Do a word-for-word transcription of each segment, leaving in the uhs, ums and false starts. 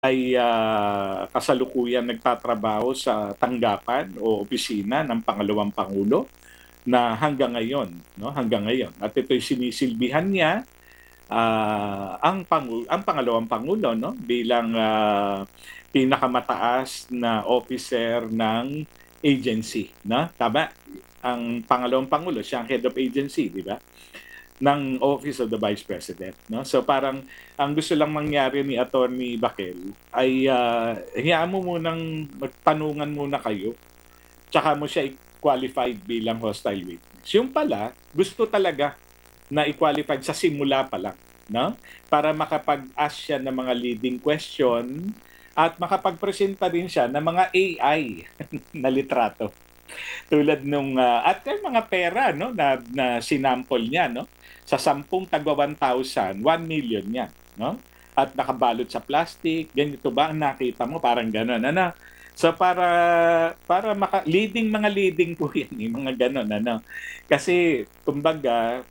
ay ah, kasalukuyang nagtatrabaho sa tanggapan o opisina ng pangalawang pangulo na hanggang ngayon, no, hanggang ngayon. At ito'y sinisilbihan niya ah, ang pangu ang pangalawang pangulo, no, bilang ah, pinakamataas na officer ng agency, no? Tama? Ang pangalawang pangulo, siya ang head of agency, di ba? Ng Office of the Vice President, no? So parang ang gusto lang mangyari ni Attorney Bakel ay ah, hayaan mo munang magtanungan muna kayo, tsaka mo siya i-qualified bilang hostile witness. Yung pala, gusto talaga na i-qualified sa simula pa lang, no? Para makapag-ask siya ng mga leading question at makapagpresenta din siya ng mga A I na litrato. Tulad nung ah, at yung mga pera, no, na, na sinample niya, no? Sa sampung tagwa one thousand, one million yan, no? At nakabalot sa plastic, ganito ba ang nakita mo? Parang gano'n, ano? So para para maka leading mga leading po yan, yung mga gano'n, ano? Kasi kumbaga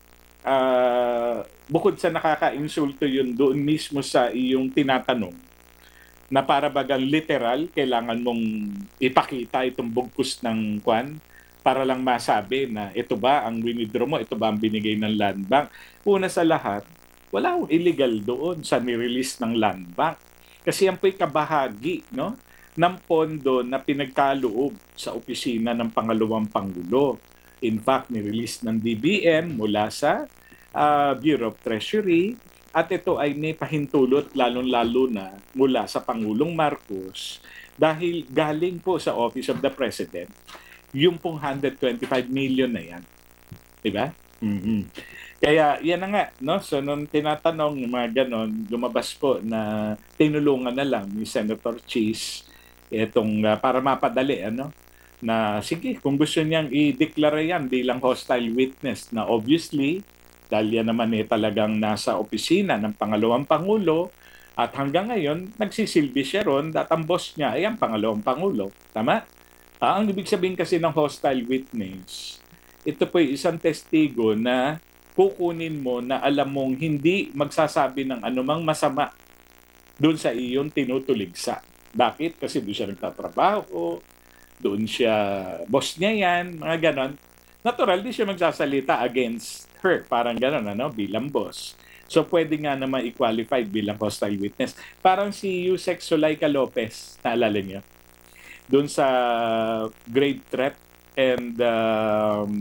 ah, bukod sa nakaka-insulto yun doon mismo sa iyong tinatanong, na para bagang literal, kailangan mong ipakita itong bugkus ng kwan para lang masabi na ito ba ang winidraw mo, ito ba ang binigay ng land bank. Una sa lahat, wala akong illegal doon sa nirelease ng land bank. Kasi yan po'y kabahagi, no, ng pondo na pinagkaloob sa opisina ng pangalawang pangulo. In fact, nirelease ng D B M mula sa ah, Bureau of Treasury at ito ay may pahintulot lalong-lalo na mula sa Pangulong Marcos dahil galing po sa Office of the President yung pong one hundred twenty-five million na yan. Diba? Mhm. Kaya yan na nga, no? So nung tinatanong yung mga ganon, lumabas po na tinulungan na lang ni Senator Cheese itong ah, para mapadali, ano? Na sige, kung gusto niyang i-deklara yan bilang hostile witness na obviously, dahil yan naman eh talagang nasa opisina ng pangalawang pangulo at hanggang ngayon nagsisilbi siya ron at ang boss niya ay ang pangalawang pangulo. Tama? Ah, ang ibig sabihin kasi ng hostile witness, ito po ay isang testigo na kukunin mo na alam mong hindi magsasabi ng anumang masama doon sa iyong tinutuligsa. Bakit? Kasi doon siya nagtatrabaho, doon siya, boss niya yan, mga ganon. Natural, di siya magsasalita against her, parang ganon, ano, bilang boss. So, pwede nga naman i-qualify bilang hostile witness. Parang si Yusek Sulaika Lopez, naalala niyo? Doon sa grave threat and um,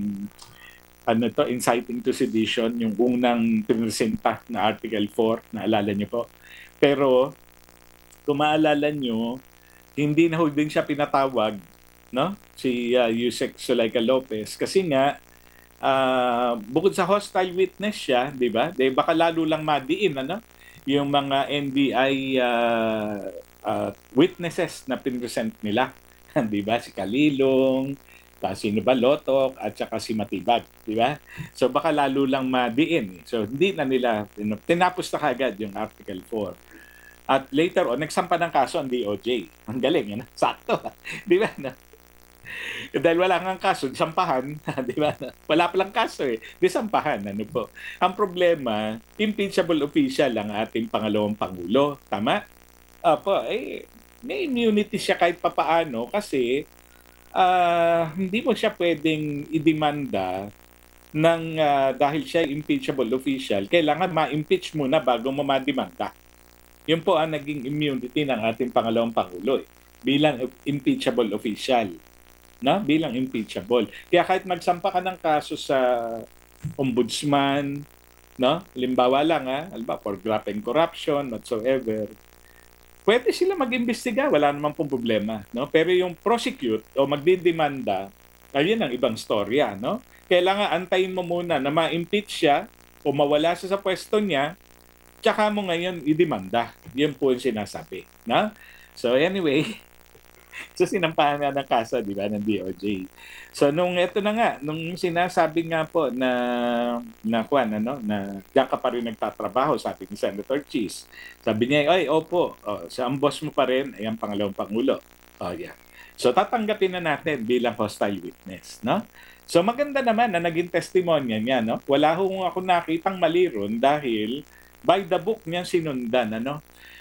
ano to, inciting to sedition, yung unang pinresenta na Article four, naalala niyo po. Pero, kung maalala niyo, hindi na ho din siya pinatawag, no? Si uh, Yusek Sulaika Lopez kasi nga ah, bukod sa hostile witness siya, 'di ba? De baka lalo lang madiin, ano? Yung mga N B I ah, ah, witnesses na pinresent nila, 'di ba? Si Kalilong, ta sino ba Lotok at saka si Matibag, 'di ba? So baka lalo lang madiin. Eh. So hindi na nila tinapos na kagad yung Article four. At later on, nagsampa ng kaso ang D O J. Ang galing, ano? Sakto. Di ba? No? Dahil wala nga kaso, sampahan. Di ba? Wala palang kaso eh. Di sampahan. Ano po? Ang problema, impeachable official ang ating pangalawang pangulo. Tama? Opo, eh, may immunity siya kahit papaano kasi ah, hindi mo siya pwedeng idemanda ng ah, dahil siya impeachable official, kailangan ma-impeach muna bago mo mademanda. Yun po ang naging immunity ng ating pangalawang pangulo eh, bilang impeachable official, no? Bilang impeachable. Kaya kahit magsampa ka ng kaso sa ombudsman, no? Halimbawa lang ha, halimbawa for graft and corruption whatsoever, pwede sila mag-imbestiga, wala namang pong problema, no? Pero yung prosecute o magdidemanda, ayun ang ibang storya, no? Kailangan antayin mo muna na ma-impeach siya o mawala siya sa pwesto niya, tsaka mo ngayon idemanda. Yun po yung sinasabi, no? So anyway, so sinampahan nga ng kaso, di ba, ng D O J. So nung eto na nga, nung sinasabi nga po na na kwan, ano, na diyan ka pa rin nagtatrabaho, sabi ni Senator Cheese. Sabi niya, ay, opo, oh, so ang boss mo pa rin ay ang pangalawang pangulo. Oh, yeah. So tatanggapin na natin bilang hostile witness, no? So maganda naman na naging testimonya niya, no? Wala hong ako nakitang mali ron dahil by the book niya sinundan, ano?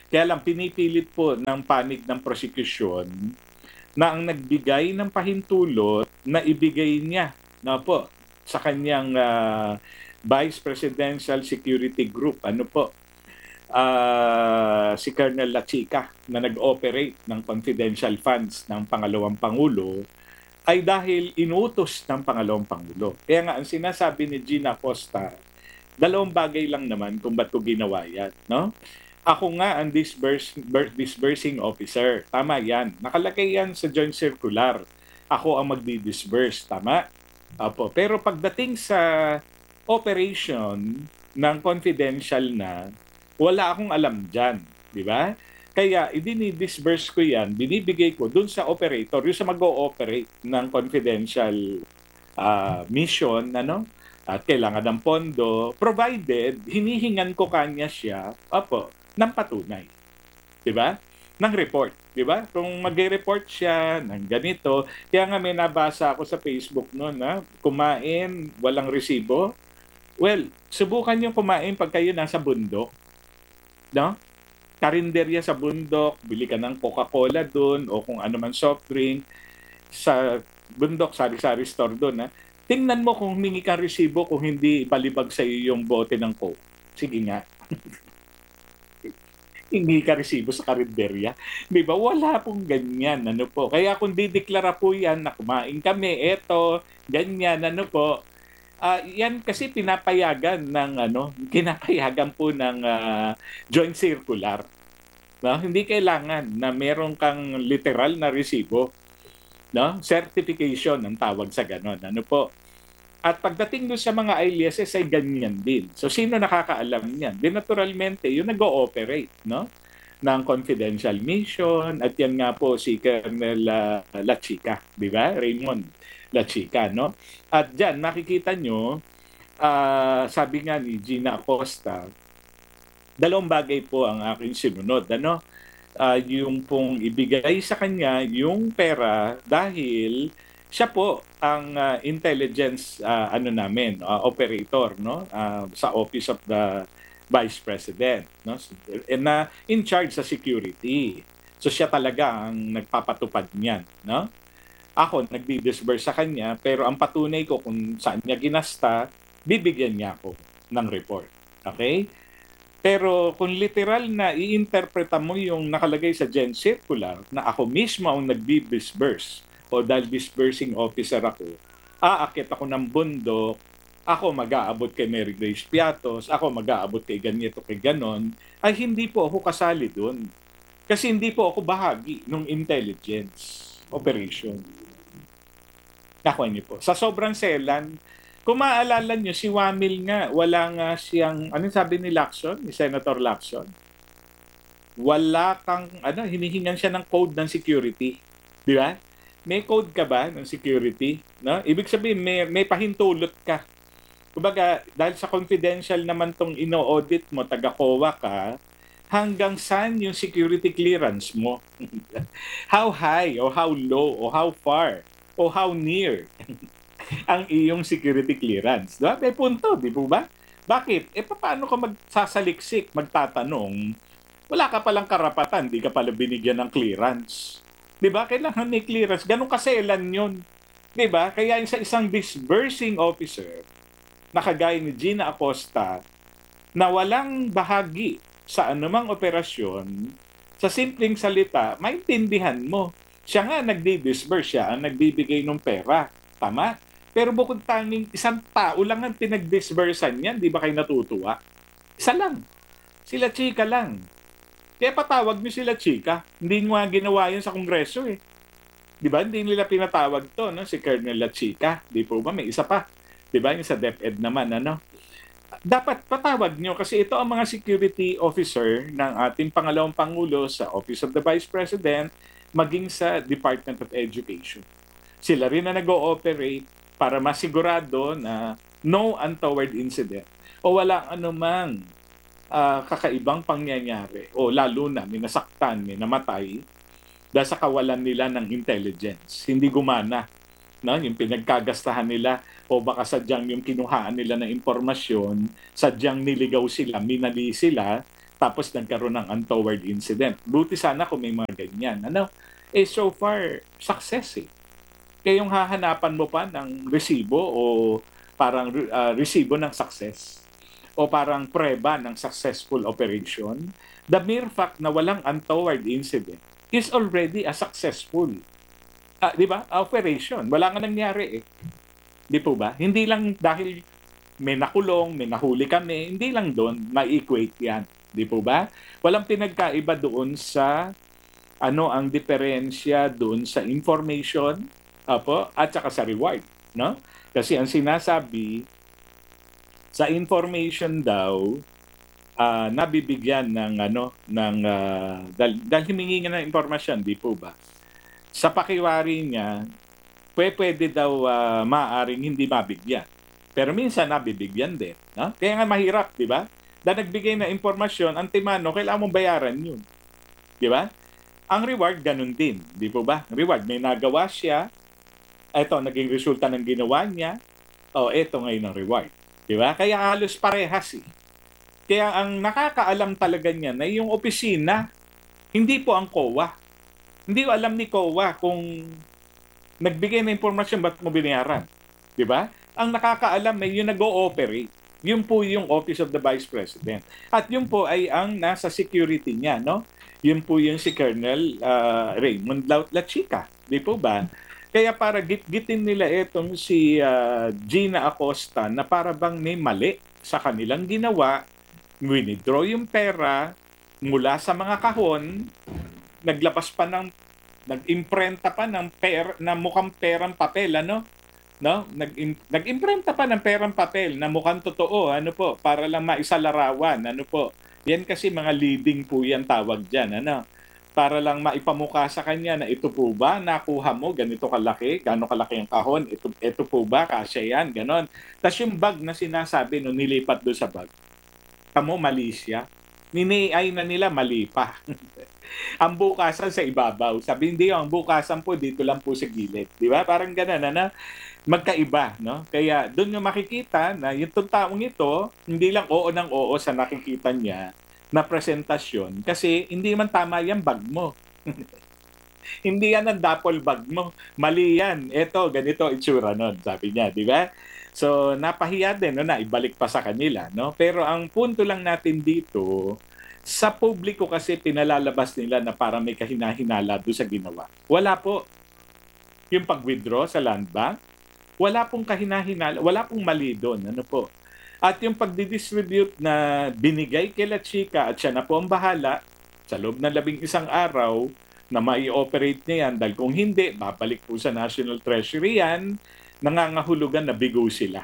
Kaya lang pinipilit po ng panig ng prosecution na ang nagbigay ng pahintulot na ibigay niya na po sa kanyang uh, Vice Presidential Security Group, ano po, uh, si Colonel Lachica na nag-operate ng confidential funds ng pangalawang Pangulo ay dahil inutos ng pangalawang Pangulo. Kaya nga, ang sinasabi ni Gina Costa, dalawang bagay lang naman kung ba't ko ginawa yan, no? Ako nga ang disburse, disbursing officer. Tama yan. Nakalagay yan sa joint circular. Ako ang magdi-disburse. Tama? Apo. Pero pagdating sa operation ng confidential na, wala akong alam dyan. Di ba? Kaya idini-disburse ko yan, binibigay ko dun sa operator, yung sa mag-o-operate ng confidential uh, mission, ano? At kailangan ng pondo, provided hinihingan ko kanya siya, apo, ng patunay. 'Di ba? Ng report, 'di ba? Kung magre-report siya ng ganito, kaya nga may nabasa ako sa Facebook noon, na kumain, walang resibo. Well, subukan niyo kumain pag kayo nasa bundok. No? Karinderya sa bundok, bili ka ng Coca-Cola doon o kung ano man soft drink sa bundok, sari-sari store doon, ha. Tingnan mo kung humingi ka resibo kung hindi balibag sa iyo yung bote ng Coke. Sige nga. Hindi ka resibo sa karinderya. Di ba? Wala pong ganyan. Ano po? Kaya kung dideklara po yan na kumain kami, eto, ganyan, ano po. Uh, yan kasi pinapayagan ng, ano, pinapayagan po ng uh, joint circular. No? Hindi kailangan na meron kang literal na resibo. No? Certification ang tawag sa ganon. Ano po? At pagdating doon sa mga aliases ay ganyan din. So sino nakakaalam niyan? Di naturalmente, yung nag-ooperate, no? Ng confidential mission, at yan nga po si Colonel uh, Lachica, di ba? Raymond Lachica, no? At diyan makikita nyo, uh, sabi nga ni Gina Acosta, dalawang bagay po ang aking sinunod, ano? Uh, yung pong ibigay sa kanya yung pera dahil siya po ang uh, intelligence uh, ano namin uh, operator, no, uh, sa Office of the Vice President, no, and na uh, in charge sa security. So siya talaga ang nagpapatupad niyan, no. Ako nagdi-disburse sa kanya, pero ang patunay ko kung saan niya ginasta, bibigyan niya ako ng report. Okay? Pero kung literal na i-interpreta mo yung nakalagay sa Gen Circular na ako mismo ang nagdi-disburse o dahil disbursing officer ako, aakit ako ng bundok, ako mag-aabot kay Mary Grace Piatos, ako mag-aabot kay ganito, kay ganon, ay hindi po ako kasali doon. Kasi hindi po ako bahagi ng intelligence operation. Nakuha niyo po. Sa sobrang selan, kung maaalala niyo, si Wamil nga, wala nga siyang, anong sabi ni Lacson, ni Senator Lacson? Wala kang, ano, hinihingan siya ng code ng security. Di ba? May code ka ba ng security? No? Ibig sabihin, may, may pahintulot ka. Kumbaga, dahil sa confidential naman tong ino-audit mo, taga-C O A ka, hanggang saan yung security clearance mo? How high, or how low, or how far, or how near ang iyong security clearance? Diba? May punto, di po ba? Bakit? E paano ka magsasaliksik, magtatanong? Wala ka palang karapatan, di ka pala binigyan ng clearance. Diba? Kailangan may clearance. Ganun kaselan yun. Diba? Kaya yung sa isang disbursing officer, nakagaya ni Gina Acosta, na walang bahagi sa anumang operasyon, sa simpleng salita, maintindihan mo. Siya nga nagdi-disburse, siya ang nagbibigay ng pera. Tama? Pero bukod tanging isang tao lang ang pinag-disbursean yan, di ba kayo natutuwa? Isa lang. Sila Chika lang. Kaya patawag niyo sila Chika. Hindi nga ginawa yun sa Kongreso eh. Di ba? Hindi nila pinatawag to, no? Si Colonel Lachica. Di po ba? May isa pa. Di ba? Yung sa DepEd naman, ano? Dapat patawag niyo kasi ito ang mga security officer ng ating pangalawang Pangulo sa Office of the Vice President, maging sa Department of Education. Sila rin na nag-ooperate para masigurado na no untoward incident o walang anumang uh, kakaibang pangyayari o lalo na may nasaktan, may namatay dahil sa kawalan nila ng intelligence. Hindi gumana, no? Yung pinagkagastahan nila o baka sadyang yung kinuhaan nila ng impormasyon, sadyang niligaw sila, minali sila Tapos nagkaroon ng untoward incident. Buti sana kung may mga ganyan. Ano? Eh so far, success eh. Kaya yung hahanapan mo pa ng resibo o parang uh, resibo ng success o parang preba ng successful operation, the mere fact na walang untoward incident is already a successful, uh, di ba, operation. Wala nga nangyari eh. Di po ba? Hindi lang dahil may nakulong, may nahuli kami, hindi lang doon ma-equate yan. Di po ba? Walang pinagkaiba doon sa ano ang diferensya doon sa information apo, at saka sa reward. No? Kasi ang sinasabi, sa information daw, uh, nabibigyan ng ano ng uh, dahil, dahil humingi nga ng impormasyon, di po ba? Sa pakiwari niya, pwede daw uh, maaaring hindi mabigyan. Pero minsan nabibigyan din, no? Kaya nga mahirap, di ba? Dahil nagbigay na impormasyon, antimano, kailangan mong bayaran 'yun. Di ba? Ang reward ganun din, di po ba? Reward may nagawa siya, ito naging resulta ng ginawa niya, o ito ngayon ang reward. Di ba? Kaya halos parehas eh. Kaya ang nakakaalam talaga niya na yung opisina, hindi po ang C O A. Hindi ko alam ni C O A kung nagbigay ng impormasyon, ba't mo binayaran? Di ba? Ang nakakaalam ay yung nag-ooperate. Yun po yung Office of the Vice President. At yun po ay ang nasa security niya, no? Yun po yung si Colonel uh, Raymond Lachica. Di po ba? Kaya para git-gitin nila itong si uh, Gina Acosta na para bang may mali sa kanilang ginawa, winidraw yung pera mula sa mga kahon, naglabas pa ng, nag-imprenta pa ng per, na mukhang perang papel, ano? No? Nag nag-imprenta pa ng perang papel na mukhang totoo, ano po, para lang maisalarawan, ano po. Yan kasi mga leading po yan tawag diyan, ano? Para lang maipamukha sa kanya na ito po ba, nakuha mo, ganito kalaki, gano'ng kalaki ang kahon, ito, ito po ba, kasya yan, ganon. Tapos yung bag na sinasabi no nilipat doon sa bag, kamo mali siya, nini-ay na nila mali pa. Ang bukasan sa ibabaw. Sabi, hindi, ang bukasan po dito lang po sa gilid. Di ba? Parang gano'n, ano? Magkaiba, no? Kaya doon yung makikita na yung taong ito, hindi lang oo ng oo sa nakikita niya, na presentasyon kasi hindi man tama yan bag mo. Hindi yan ang dapol bag mo. Mali yan. Ito, ganito itsura nun, sabi niya, di ba? So, napahiya din, no, na ibalik pa sa kanila, no? Pero ang punto lang natin dito, sa publiko kasi pinalalabas nila na parang may kahinahinala doon sa ginawa. Wala po. Yung pag-withdraw sa land bank, wala pong kahinahinala, wala pong mali doon, ano po. At yung pagdidistribute na binigay kay Lachica at siya na po ang bahala sa loob ng labing isang araw na mai-operate niya yan dahil kung hindi, babalik po sa National Treasury yan, nangangahulugan na bigo sila.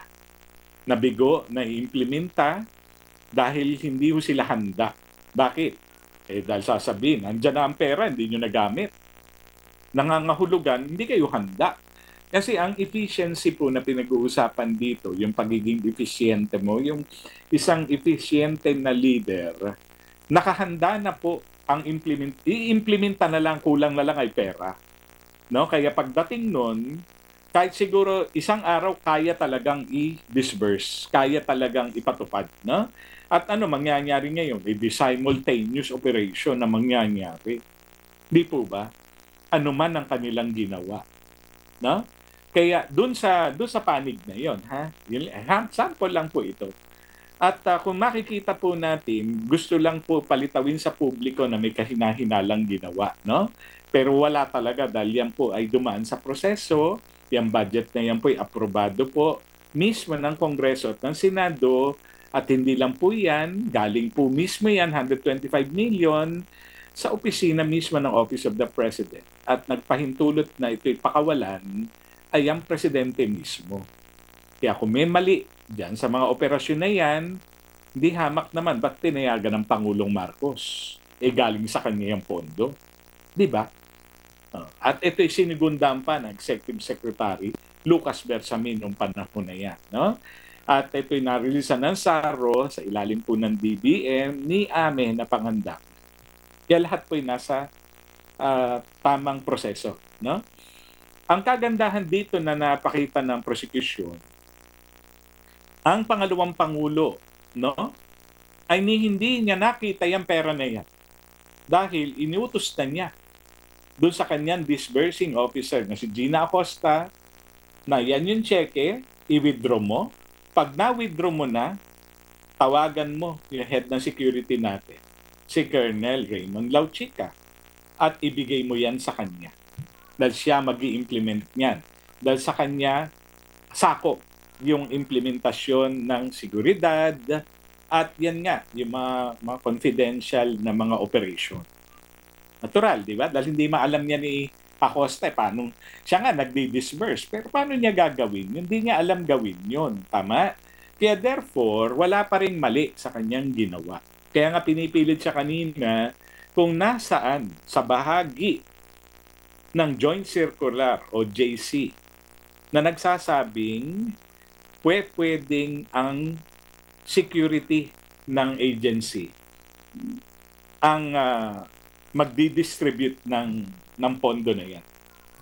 Nabigo na i-implementa dahil hindi ho sila handa. Bakit? Eh dahil sasabihin, andyan na ang pera, hindi nyo nagamit. Nangangahulugan, hindi kayo handa. Kasi ang efficiency po na pinag-uusapan dito, yung pagiging efficiente mo, yung isang efficiente na leader, nakahanda na po ang implement, i-implementa na lang, kulang na lang ay pera. No? Kaya pagdating nun, kahit siguro isang araw kaya talagang i-disburse, kaya talagang ipatupad. No? At ano mangyayari ngayon? E di simultaneous operation na mangyayari. Di po ba? Ano man ang kanilang ginawa. No? Kaya doon sa doon sa panig na 'yon, ha? Yun, ha? Sample lang po ito. At uh, kung makikita po natin, gusto lang po palitawin sa publiko na may kahinahinalang ginawa, no? Pero wala talaga dahil yan po ay dumaan sa proseso, yung budget na yan po ay aprobado po mismo ng Kongreso at ng Senado at hindi lang po yan, galing po mismo yan, one hundred twenty-five million sa opisina mismo ng Office of the President. At nagpahintulot na ito'y pakawalan ay ang presidente mismo. Kaya kung may mali dyan sa mga operasyon na yan, hindi hamak naman, ba't tinayagan ng Pangulong Marcos? Eh galing sa kanya yung pondo. Di ba? Uh, at ito'y sinigundang pa ng Executive Secretary Lucas Bersamin noong panahon na yan. No? At ito'y narilisan ng SARO sa ilalim po ng D B M ni Ame na pangandak. Kaya lahat po'y nasa uh, tamang proseso. No? Ang kagandahan dito na napakita ng prosecution, ang pangalawang pangulo, no, ay ni hindi niya nakita yung pera na yan dahil iniutos na niya doon sa kanyang disbursing officer na si Gina Acosta na yan yung cheque, i-withdraw mo. Pag na-withdraw mo na, tawagan mo yung head ng security natin, si Colonel Raymond Lauchica, at ibigay mo yan sa kanya. Dahil siya mag implement niyan. Dahil sa kanya, sakop yung implementasyon ng seguridad at yan nga, yung mga, mga confidential na mga operation. Natural, di ba? Dahil hindi maalam niya ni Acosta, eh, paano, siya nga nagdi-disburse, pero paano niya gagawin? Hindi niya alam gawin yun. Tama? Kaya therefore, wala pa rin mali sa kanyang ginawa. Kaya nga pinipilit siya kanina kung nasaan sa bahagi ng Joint Circular o J C na nagsasabing pwedeng ang security ng agency ang uh, magdi-distribute ng, ng pondo na yan.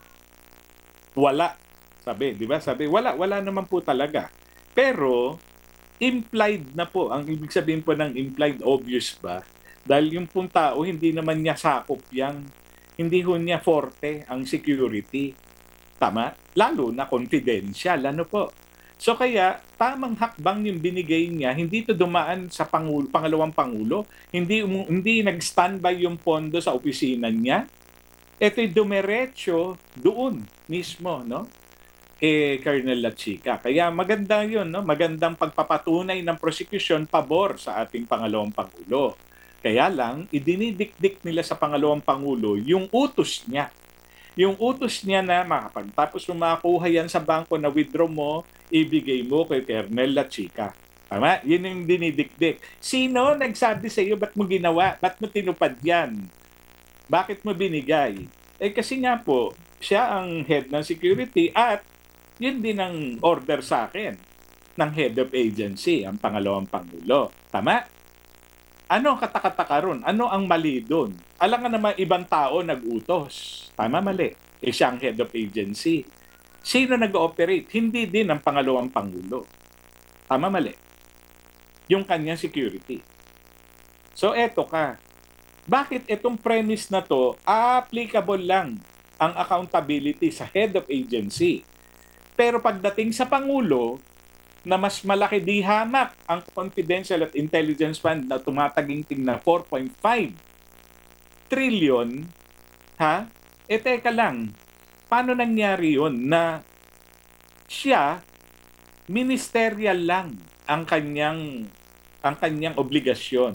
Wala. Sabi, di ba? Sabi, wala. Wala naman po talaga. Pero, implied na po. Ang ibig sabihin po ng implied, obvious ba? Dahil yung pong tao, hindi naman niya sakop yan. Hindi ho niya forte ang security. Tama? Lalo na confidential. Ano po? So kaya, tamang hakbang yung binigay niya, hindi to dumaan sa pangulo, pangalawang pangulo, hindi, um, hindi nag-standby yung pondo sa opisina niya. Ito'y dumiretso doon mismo, no? Eh, Colonel Lachica. Kaya maganda yun, no? Magandang pagpapatunay ng prosecution pabor sa ating pangalawang pangulo. Kaya lang, idinidikdik nila sa pangalawang pangulo yung utos niya. Yung utos niya na makapagtapos mo makakuha yan sa bangko na withdraw mo, ibigay mo kay Colonel Lachica. Tama? Yun yung dinidikdik. Sino nagsabi sa iyo, ba't mo ginawa? Ba't mo tinupad yan? Bakit mo binigay? Eh kasi nga po, siya ang head ng security at yun din ang order sa akin ng head of agency, ang pangalawang pangulo. Tama? Ano ang katakataka ron? Ano ang mali doon? Alam nga naman ibang tao nag-utos. Tama, mali. Eh siya ang head of agency. Sino nag-ooperate? Hindi din ang pangalawang pangulo. Tama, mali. Yung kanyang security. So eto ka. Bakit itong premise na to applicable lang ang accountability sa head of agency? Pero pagdating sa pangulo, na mas malaki di hamak ang confidential at intelligence fund na tumataginting na four point five trillion, ha? E teka lang, paano nangyari yun na siya, ministerial lang ang kanyang, ang kanyang obligasyon?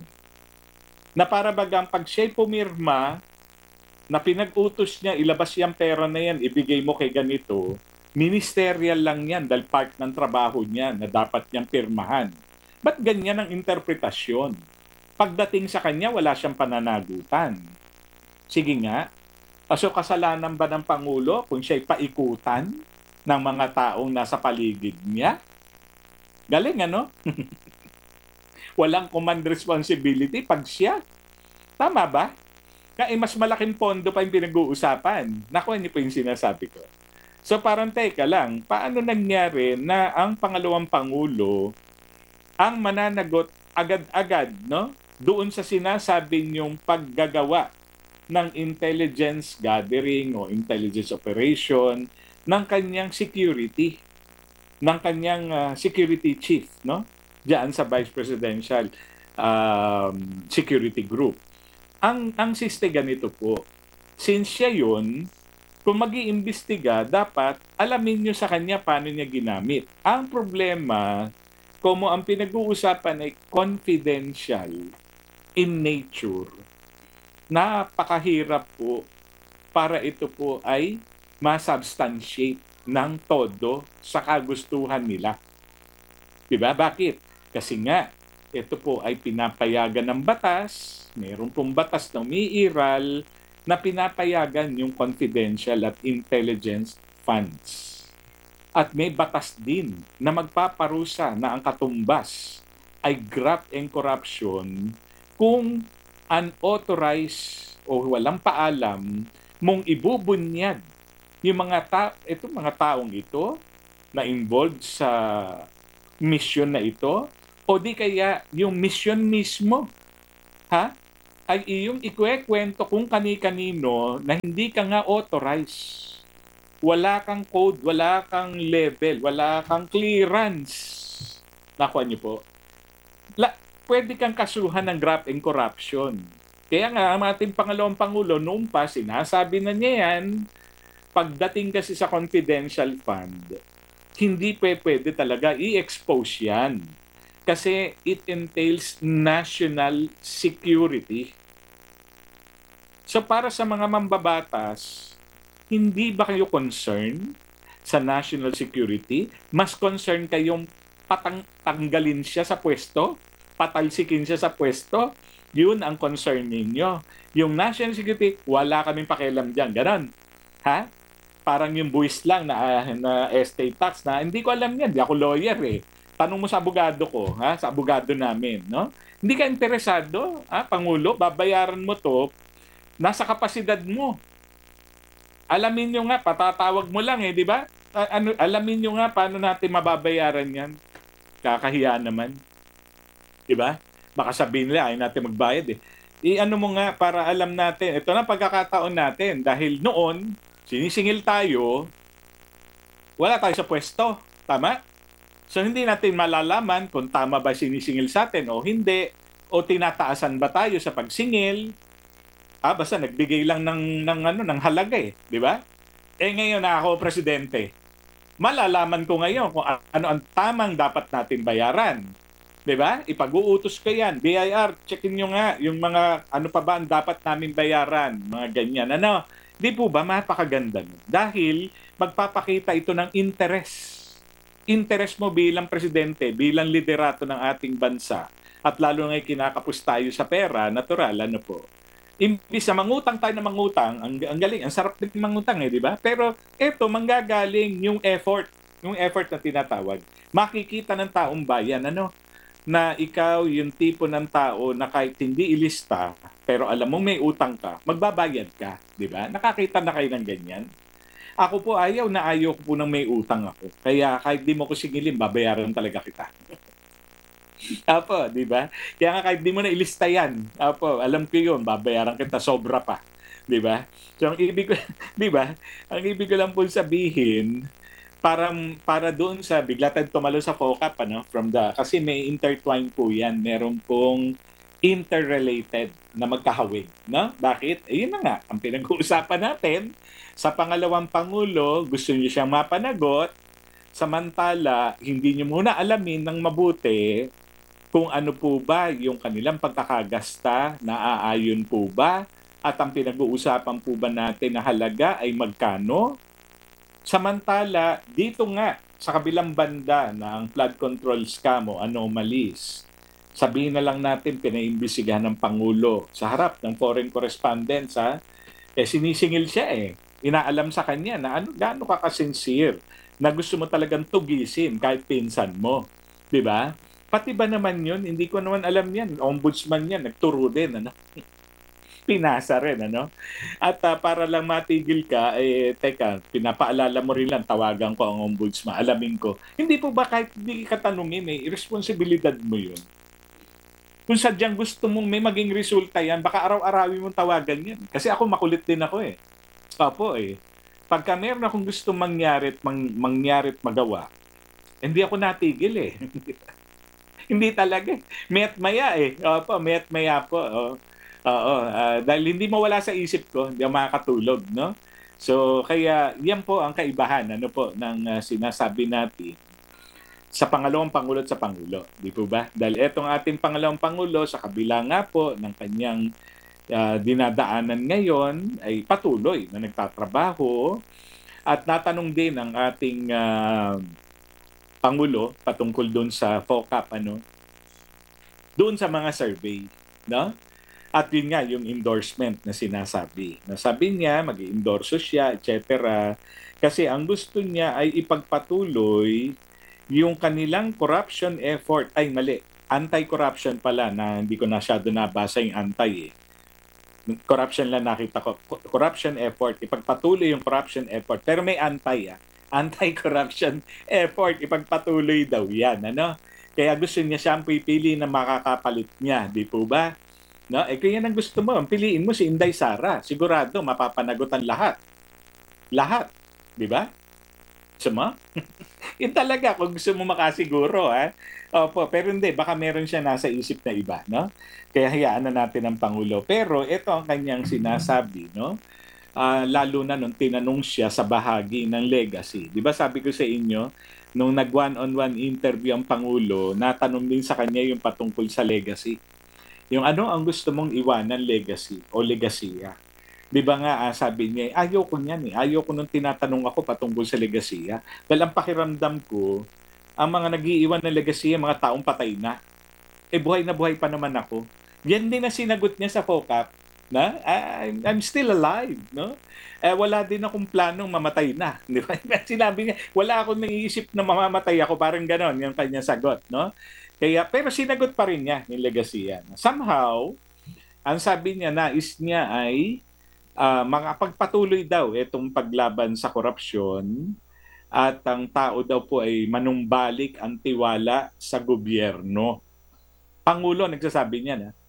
Na para bagang pag siya'y pumirma, na pinag-utos niya, ilabas yung pera na yan, ibigay mo kay ganito, ministerial lang yan dahil part ng trabaho niya na dapat niyang pirmahan. Ba't ganyan ang interpretasyon? Pagdating sa kanya, wala siyang pananagutan. Sige nga, so kasalanan ba ng Pangulo kung siya'y paikutan ng mga taong nasa paligid niya? Galing, ano? Walang command responsibility pag siya. Tama ba? Kaya mas malaking pondo pa yung pinag-uusapan. Nakuha niyo po yung sinasabi ko. So parang teka lang, paano nangyari na ang pangalawang pangulo ang mananagot agad-agad, no? Doon sa sinasabi niyong paggagawa ng intelligence gathering o intelligence operation ng kanyang security, ng kanyang uh, security chief, no? Diyan sa Vice Presidential um, Security Group. Ang ang siste ganito po, since siya yun, kung mag-iimbestiga, dapat alamin nyo sa kanya paano niya ginamit. Ang problema, kung ang pinag-uusapan ay confidential in nature, napakahirap po para ito po ay masubstantiate ng todo sa kagustuhan nila. Diba? Bakit? Kasi nga, ito po ay pinapayagan ng batas, mayroon pong batas na umiiral, na pinapayagan yung confidential at intelligence funds. At may batas din na magpaparusa na ang katumbas ay graft and corruption kung unauthorized o walang paalam mong ibubunyag yung mga ta itong mga taong ito na involved sa mission na ito O di kaya yung mission mismo, ha? Ay iyong ikwekwento kung kani-kanino na hindi ka nga authorized. Wala kang code, wala kang level, wala kang clearance. Nakuha niyo po? La, pwede kang kasuhan ng graft and corruption. Kaya nga, ang ating pangalawang Pangulo, noong pa, sinasabi na niya yan, pagdating kasi sa confidential fund, hindi pe pwede talaga i-expose yan. Kasi it entails national security. So para sa mga mambabatas, hindi ba kayo concerned sa national security? Mas concerned kayong patang tanggalin siya sa pwesto? Patalsikin siya sa pwesto? Yun ang concern ninyo. Yung national security, wala kaming pakialam dyan. Ganon. Ha? Parang yung buwis lang na, na estate tax na hindi ko alam yan. Di ako lawyer eh. Tanong mo sa abogado ko, ha? Sa abogado namin, no? Hindi ka interesado, ha? Pangulo, babayaran mo to, nasa kapasidad mo. Alamin nyo nga, patatawag mo lang eh, di ba? Ano, alamin nyo nga paano natin mababayaran yan. Kakahiya naman. Di ba? Baka sabihin nila, ayaw natin magbayad eh. I-ano mo nga para alam natin, ito na pagkakataon natin. Dahil noon, sinisingil tayo, wala tayo sa pwesto. Tama? So hindi natin malalaman kung tama ba sinisingil sa atin o hindi. O tinataasan ba tayo sa pagsingil. Ah, basta nagbigay lang ng, ng, ano, ng halaga eh. Di ba? Eh ngayon na ako presidente. Malalaman ko ngayon kung ano ang tamang dapat natin bayaran. 'Di ba? Ipag-uutos ko 'yan. B I R, checkin niyo nga yung mga ano pa ba ang dapat namin bayaran, mga ganyan. Ano? 'Di po ba mapakaganda nun? Dahil magpapakita ito ng interest. Interest mo bilang presidente, bilang liderato ng ating bansa. At lalo nga'y kinakapos tayo sa pera, natural, ano po. Imbis na mangutang tayo na mangutang, ang, ang galing, ang sarap din mangutang eh, di ba? Pero eto, manggagaling yung effort, yung effort na tinatawag. Makikita ng taong bayan, ano? Na ikaw yung tipo ng tao na kahit hindi ilista, pero alam mong may utang ka, magbabayad ka, di ba? Nakakita na kayo ng ganyan. Ako po ayaw na ayaw ko po ng may utang ako. Kaya kahit di mo ko singilin, babayaran talaga kita. Apo, di ba? Kaya nga kahit di mo na ilista yan, apo, alam ko yun, babayaran kita, sobra pa. Di ba? So ang ibig ko, di ba? Ang ibig ko lang po sabihin, para para doon sa bigla tayong tumalo sa FOCAP ano from the kasi may intertwine po yan, meron pong interrelated na magkahawig, no? Bakit? Ayun na nga ang pinag-uusapan natin sa pangalawang pangulo, gusto niyo siyang mapanagot, samantala hindi niyo muna alamin ng mabuti kung ano po ba yung kanilang pagkakagasta, naaayon po ba, at ang pinag-uusapan po ba natin na halaga ay magkano. Samantala, dito nga, sa kabilang banda na ang flood control scam o anomalies, sabihin na lang natin pinaimbisigahan ng Pangulo sa harap ng foreign correspondents, ha? Eh, sinisingil siya eh. Inaalam sa kanya na ano, gaano ka kasincere na gusto mo talagang tugisin kahit pinsan mo. Di ba? Pati ba naman yun? Hindi ko naman alam yan. Ombudsman yan, nagturo din. Ano? Pinasa rin, ano? At uh, para lang matigil ka, eh, teka, pinapaalala mo rin lang, tawagan ko ang ombudsman, alamin ko. Hindi po ba kahit hindi ka tanungin, eh, responsibilidad mo yun. Kung sadyang gusto mong may maging resulta yan, baka araw-arawin mong tawagan yan. Kasi ako makulit din ako eh. Opo eh. Pagka meron akong gusto mangyari at mang, mangyari at magawa, hindi ako natigil eh. Hindi talaga. May at maya eh. Opo, may at maya po. Oh. Oo, uh, dahil hindi mawala sa isip ko, hindi ako makakatulog, no? So, kaya yan po ang kaibahan, ano po, ng uh, sinasabi natin sa pangalawang Pangulo at sa Pangulo. Di po ba? Dahil etong ating pangalawang Pangulo, sa kabila nga po ng kanyang uh, dinadaanan ngayon, ay patuloy na nagtatrabaho. At natanong din ang ating uh, Pangulo patungkol doon sa FOCAP, ano? Doon sa mga survey, no? At yun nga, yung endorsement na sinasabi. Nasabi niya, mag-endorso siya, et cetera. Kasi ang gusto niya ay ipagpatuloy yung kanilang corruption effort. Ay, mali. Anti-corruption pala na hindi ko nasyado nabasa yung anti eh. Corruption lang nakita ko. Corruption effort. Ipagpatuloy yung corruption effort. Pero may anti ah. Anti-corruption effort. Ipagpatuloy daw yan. Ano? Kaya gusto niya siya ang pipili na makakapalit niya, di po ba? No? Eh kung yan ang gusto mo, piliin mo si Inday Sara. Sigurado, mapapanagot ang lahat. Lahat. Di ba? Gusto mo? Yun talaga, kung gusto mo makasiguro, ha? Opo, pero hindi, baka meron siya nasa isip na iba, no? Kaya hayaan na natin ang Pangulo. Pero ito ang kanyang sinasabi, no? Ah, lalo na nung tinanong siya sa bahagi ng legacy. Di ba sabi ko sa inyo, nung nag one-on-one interview ang Pangulo, natanong din sa kanya yung patungkol sa legacy. Yung ano ang gusto mong iwanan legacy o legasiya. Di ba nga, ah, sabi niya, ayaw ko niyan eh. Ayaw ko nung tinatanong ako patungkol sa legasiya. Dahil ang pakiramdam ko, ang mga nag-iiwan ng legasiya, mga taong patay na. Eh buhay na buhay pa naman ako. Yan din ang sinagot niya sa FOCAP na I'm, I'm still alive, no? Eh, wala din akong planong mamatay na. Di ba? Sinabi niya, wala akong naiisip na mamamatay ako. Parang ganon, yung kanyang sagot, no? Kaya, pero sinagot pa rin niya yung legasiya. Somehow, ang sabi niya, nais niya ay uh, makapagpatuloy daw itong paglaban sa korupsyon at ang tao daw po ay manumbalik ang tiwala sa gobyerno. Pangulo, nagsasabi niya na,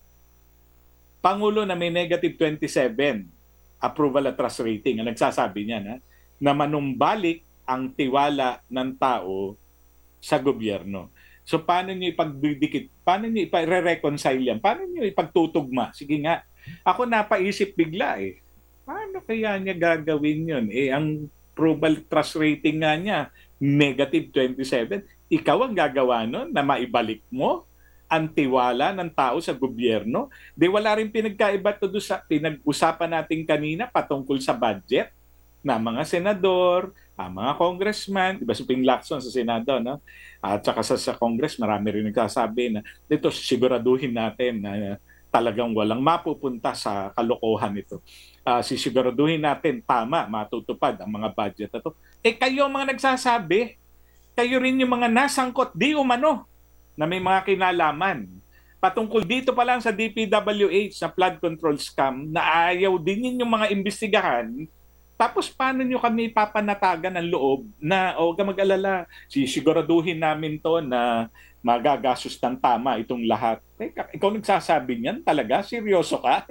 Pangulo na may negative twenty-seven approval at trust rating, ang nagsasabi niya na, na manumbalik ang tiwala ng tao sa gobyerno. So paano niyo ipagdidikit? Paano niyo ipa-reconcile yan? Paano niyo ipagtutugma? Sige nga, ako napaisip bigla eh. Paano kaya niya gagawin yun? Eh, ang approval trust rating nga niya, negative twenty-seven. Ikaw ang gagawa nun na maibalik mo ang tiwala ng tao sa gobyerno. Di wala rin pinagkaiba to do sa pinag-usapan natin kanina patungkol sa budget na mga senador, ang mga congressman, di ba si Ping Lacson sa Senado, no? At saka sa, sa Congress, marami rin nagsasabi na dito siguraduhin natin na talagang walang mapupunta sa kalokohan ito. Uh, sisiguraduhin natin tama, matutupad ang mga budget na to. Eh kayo mga nagsasabi, kayo rin yung mga nasangkot, di umano, na may mga kinalaman. Patungkol dito pa lang sa D P W H sa flood control scam na ayaw din ninyong mga imbestigahan, tapos paano nyo kami papanatagan ng loob na o huwag ka mag-alala, sisiguraduhin namin to na magagastos ng tama itong lahat. Eh, ikaw nagsasabi niyan? Talaga? Seryoso ka?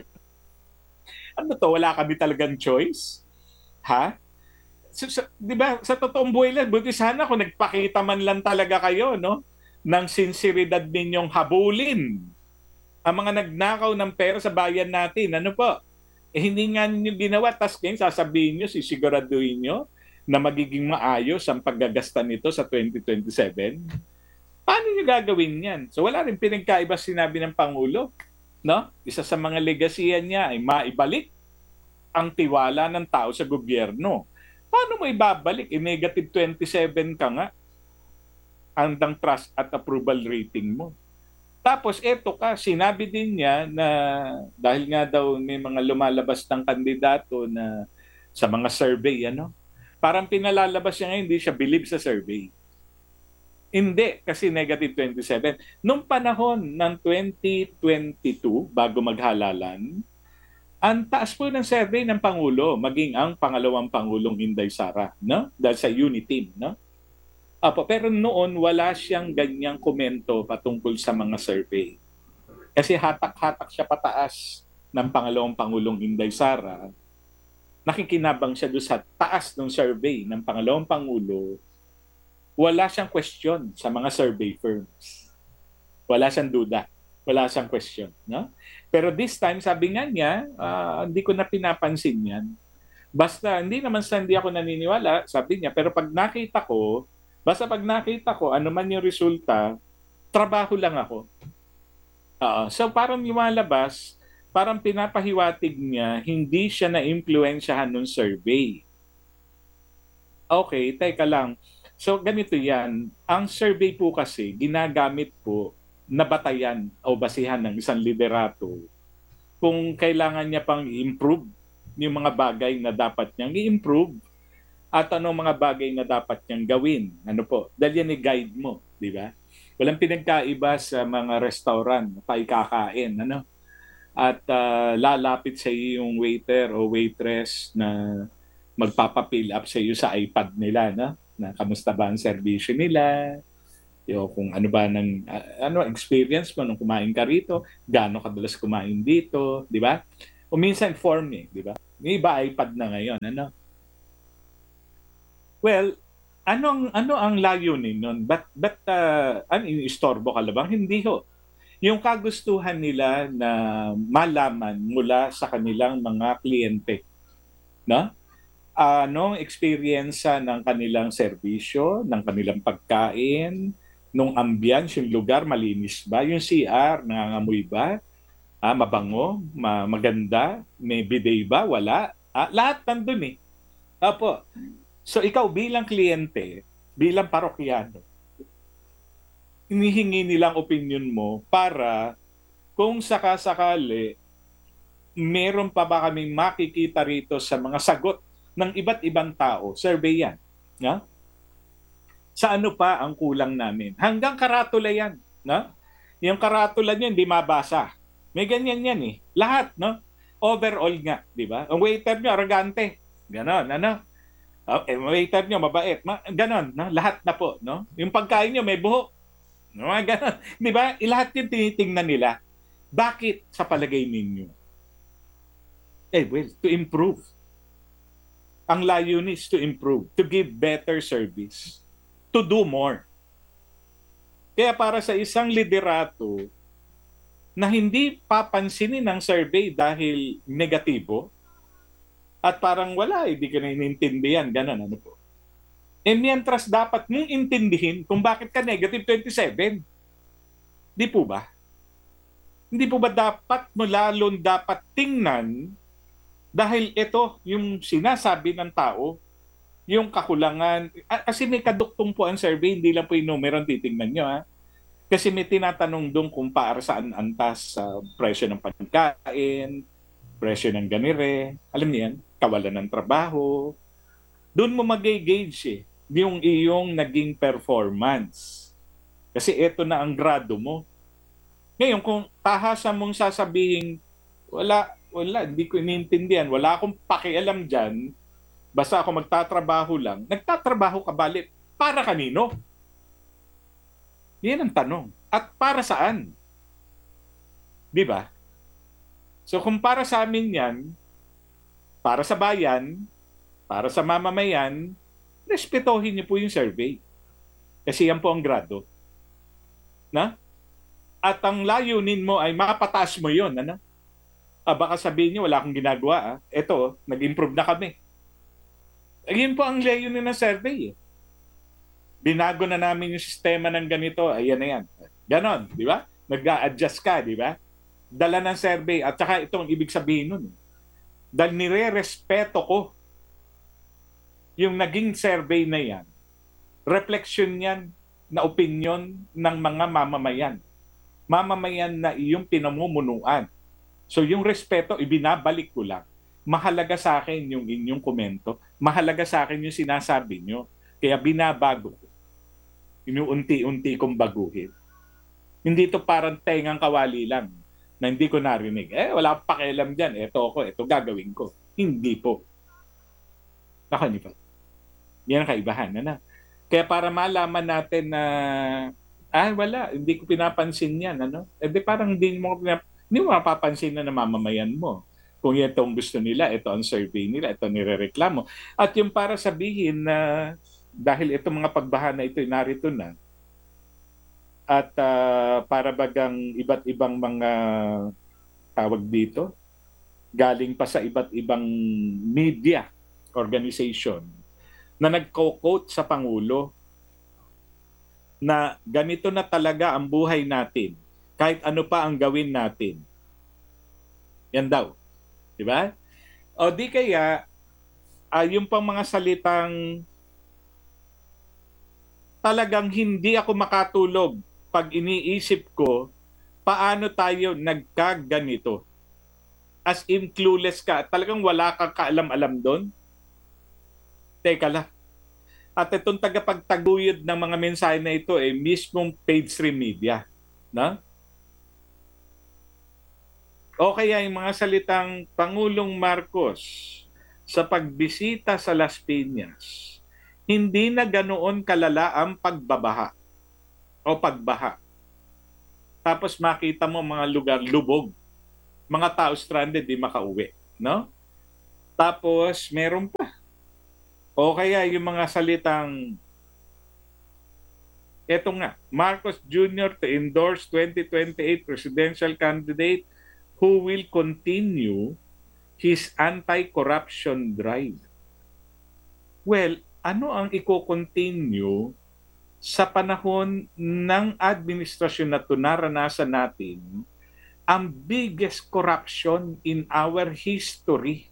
Ano to? Wala kami talagang choice? Ha? So, so, di ba, sa totoong buhay lang, buti sana kung nagpakita man lang talaga kayo, no? Ng sinseridad ninyong habulin ang mga nagnakaw ng pera sa bayan natin. Ano po? Eh, hindi nga ninyo ginawa. Tapos ngayon sasabihin nyo, sisiguraduhin nyo na magiging maayos ang paggagasta nito sa twenty twenty-seven. Paano nyo gagawin yan? So wala rin pinagkaiba sinabi ng Pangulo. No? Isa sa mga legasiya niya ay maibalik ang tiwala ng tao sa gobyerno. Paano mo ibabalik? E negative twenty-seven ka nga. Andang trust at approval rating mo. Tapos eto ka, sinabi din niya na dahil nga daw may mga lumalabas ng kandidato na sa mga survey, ano? Parang pinalalabas niya ngayon, hindi siya believe sa survey. Hindi, kasi negative twenty-seven. Nung panahon ng twenty twenty-two, bago maghalalan, ang taas po ng survey ng Pangulo, maging ang pangalawang Pangulong Inday Sara, no? Dahil sa Uniteam, no? Apo, pero noon wala siyang ganyang komento patungkol sa mga survey. Kasi hatak-hatak siya pataas ng pangalawang Pangulong Inday Sara. Nakikinabang siya doon sa taas ng survey ng pangalawang Pangulo. Wala siyang question sa mga survey firms. Wala siyang duda. Wala siyang question. No? Pero this time, sabi nga niya, uh, hindi ko na pinapansin yan. Basta, hindi naman sa hindi ako naniniwala, sabi niya, pero pag nakita ko, basta pag nakita ko, ano man yung resulta, trabaho lang ako. Uh, so parang lumalabas, parang pinapahiwatig niya, hindi siya na-influensyahan ng survey. Okay, teka lang. So ganito yan, ang survey po kasi, ginagamit po na batayan o basihan ng isang liderato kung kailangan niya pang i-improve yung mga bagay na dapat niyang i-improve at anong mga bagay na dapat niyang gawin. Ano po? Dahil yan i-guide mo, di ba? Walang pinagkaiba sa mga restaurant, paikakain, ano? At uh, lalapit sa iyo yung waiter o waitress na magpapapill up sa iyo sa iPad nila, no? Na kamusta ba ang servisyo nila? Yo, kung ano ba ng uh, ano experience mo nung kumain ka rito, gaano kadalas kumain dito, di ba? O minsan form eh, di ba? Yung iba iPad na ngayon, ano? Well, anong ano ang layunin nun? But but uh, ano yung istorbo ka labang? Hindi ho. Yung kagustuhan nila na malaman mula sa kanilang mga kliyente, no? Anong experience ng kanilang serbisyo, ng kanilang pagkain, nung ambience, yung lugar, malinis ba? Yung C R, nangangamoy ba? Ah, mabango? Ma maganda? May bidet ba? Wala? Ah, lahat nandun eh. Apo. So ikaw bilang kliyente, bilang parokyano, hinihingi nilang opinion mo para kung sakasakali, meron pa ba kaming makikita rito sa mga sagot ng iba't ibang tao? Survey yan. No? Sa ano pa ang kulang namin? Hanggang karatula yan. No? Yung karatula niya hindi mabasa. May ganyan yan eh. Lahat, no? Overall nga, di ba? Ang waiter niyo, arrogante. Ganon, ano? Okay, waiter niyo, mabait. Ma- ganon, no? Lahat na po, no? Yung pagkain niyo, may buhok. No? Ganon. Di ba? Lahat yung tinitingnan nila. Bakit sa palagay ninyo? Eh, well, to improve. Ang layunin is to improve, to give better service, to do more. Kaya para sa isang liderato na hindi papansinin ng survey dahil negatibo, at parang wala, hindi ka na inintindihan, ganun, ano po. E mientras dapat mong intindihin kung bakit ka negative twenty-seven. Di po ba? Hindi po ba dapat mo lalong dapat tingnan dahil ito yung sinasabi ng tao, yung kakulangan, kasi may kaduktong po ang survey, hindi lang po yung numero ang titingnan nyo. Ha? Kasi may tinatanong doon kung para saan antas sa uh, presyo ng pagkain, presyo ng ganire, alam niyo yan, kawalan ng trabaho. Doon mo mag-gauge eh, yung iyong naging performance. Kasi ito na ang grado mo. Ngayon, kung tahasan mong sasabihin, wala, wala, hindi ko iniintindihan, wala akong pakialam dyan, basta ako magtatrabaho lang, nagtatrabaho ka balik, para kanino? Yan ang tanong. At para saan? Di ba? So kung para sa amin yan, para sa bayan, para sa mamamayan, respetohin niyo po yung survey. Kasi yan po ang grado. Na? At ang layunin mo ay mapataas mo yun. Ano? Ah, baka sabihin niyo, wala akong ginagawa. Ah. Ito, nag-improve na kami. Ayun po ang layunin ng survey. Eh. Binago na namin yung sistema ng ganito. Ayan na yan. Ganon, di ba? Nag-a-adjust ka, di ba? Dala ng survey. At saka ito ang ibig sabihin nun. Dahil nire-respeto ko yung naging survey na yan. Reflection yan na opinion ng mga mamamayan. Mamamayan na iyong pinamumunuan. So yung respeto, ibinabalik ko lang. Mahalaga sa akin yung inyong komento. Mahalaga sa akin yung sinasabi nyo. Kaya binabago ko. Inuunti-unti kong baguhin. Hindi to parang tengang kawali lang na hindi ko narinig. Eh, wala akong pakialam dyan. Ito ako, ito gagawin ko. Hindi po. Ako, hindi po. Yan ang kaibahan. Ano? Kaya para malaman natin na, ah, wala, hindi ko pinapansin yan. Ano? Eh, di parang hindi mo, hindi mo mapapansin na namamamayan mo. Kung ito ang gusto nila, ito ang survey nila, ito nirereklamo. At yung para sabihin na dahil itong mga pagbaha na ito, narito na, at uh, para bagang iba't ibang mga tawag dito, galing pa sa iba't ibang media organization na nagko-quote sa Pangulo na ganito na talaga ang buhay natin, kahit ano pa ang gawin natin. Yan daw. Di ba? O di kaya, uh, yung pang mga salitang talagang hindi ako makatulog pag iniisip ko paano tayo nagkaganito. As in clueless ka, talagang wala kang kaalam-alam doon. Teka lang. At itong tagapagtaguyod ng mga mensahe na ito eh, mismong page three media. No? O kaya yung mga salitang Pangulong Marcos sa pagbisita sa Las Piñas, hindi na ganoon kalala ang pagbabaha. o pagbaha. Tapos makita mo mga lugar lubog, mga tao stranded, di makauwi, no? Tapos meron pa. O kaya yung mga salitang, eto nga, Marcos Junior to endorse twenty twenty-eight presidential candidate who will continue his anti-corruption drive. Well, ano ang i-continue sa panahon ng administrasyon na ito naranasan natin ang biggest corruption in our history?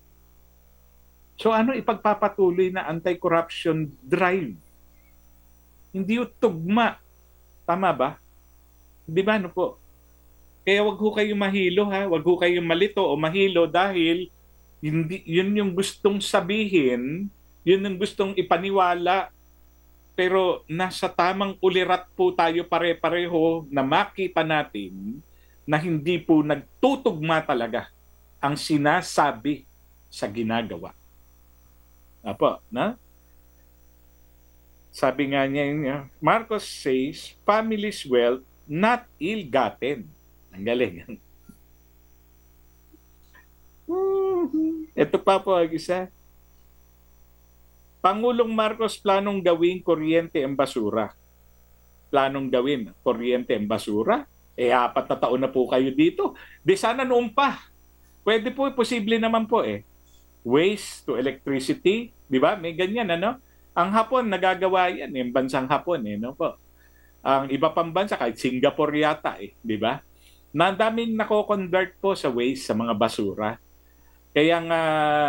So ano ipagpapatuloy na anti-corruption drive? Hindi yung tugma. Tama ba? Di ba? Ano po? Kaya wag ho kayong mahilo ha. Wag ho kayong malito o mahilo dahil hindi, yun yung gustong sabihin, yun yung gustong ipaniwala, pero nasa tamang ulirat po tayo pare-pareho na makita natin na hindi po nagtutugma talaga ang sinasabi sa ginagawa. Apo, na? Sabi nga niya, Marcos says, family's wealth not ill-gotten. Ang galing. Ito pa po ang isa. Pangulong Marcos planong gawing kuryente ang basura. Planong gawin kuryente ang basura? Eh, apat na taon na po kayo dito. Di sana noon pa. Pwede po, posible naman po eh. Waste to electricity, di ba? May ganyan, ano? Ang Hapon, nagagawa yan, yung bansang Hapon, eh, no po? Ang iba pang bansa, kahit Singapore yata, eh, di ba? Na daming nako-convert po sa waste, sa mga basura. Kaya nga,